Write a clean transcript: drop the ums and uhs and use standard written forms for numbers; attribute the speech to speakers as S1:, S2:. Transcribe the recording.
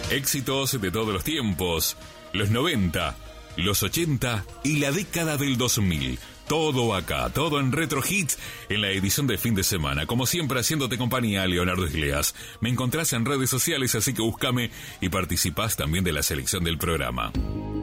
S1: Éxitos de todos los tiempos, los 90, los 80 y la década del 2000. Todo acá, todo en Retro Hits, en la edición de fin de semana. Como siempre, haciéndote compañía, Leonardo Isleas. Me encontrás en redes sociales, así que búscame y participás también de la selección del programa.